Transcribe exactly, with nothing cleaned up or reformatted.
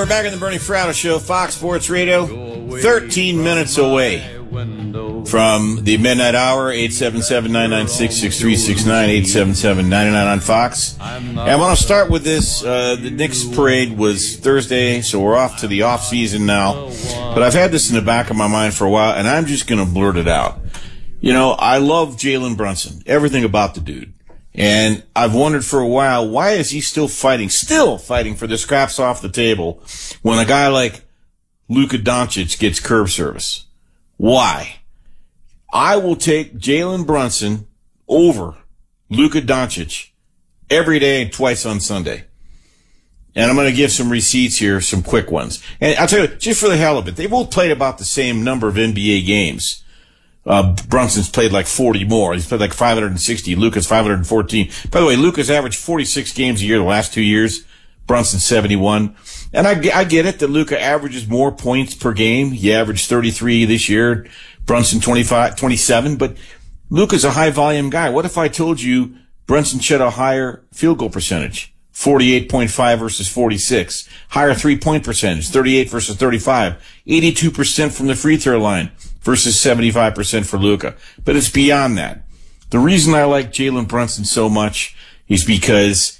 We're back in the Bernie Fratto Show, Fox Sports Radio, thirteen minutes away from the midnight hour, eight seven seven, nine nine six, six three six nine, eight seven seven, nine nine on Fox. And I want to start with this. Uh, the Knicks parade was Thursday, so we're off to the off-season now. But I've had this in the back of my mind for a while, and I'm just going to blurt it out. You know, I love Jalen Brunson, everything about the dude. And I've wondered for a while, why is he still fighting, still fighting for the scraps off the table when a guy like Luka Doncic gets curb service? Why? I will take Jalen Brunson over Luka Doncic every day and twice on Sunday. And I'm going to give some receipts here, some quick ones. And I'll tell you, just for the hell of it, they both played about the same number of N B A games. Uh, Brunson's played like forty more. He's played like five hundred sixty. Luka's five hundred fourteen. By the way, Luka's averaged forty-six games a year the last two years. Brunson seventy-one. And I, I get it that Luka averages more points per game. He averaged thirty-three this year. Brunson twenty-five, twenty-seven. But Luka's a high volume guy. What if I told you Brunson had a higher field goal percentage? forty-eight point five versus forty-six. Higher three-point percentage, thirty-eight versus thirty-five. eighty-two percent from the free throw line versus seventy-five percent for Luka. But it's beyond that. The reason I like Jalen Brunson so much is because